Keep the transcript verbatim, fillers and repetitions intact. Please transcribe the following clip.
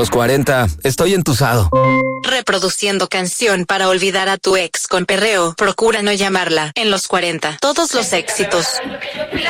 Los cuarenta, estoy entusado. Reproduciendo canción para olvidar a tu ex con perreo. Procura no llamarla. En los cuarenta, todos los éxitos.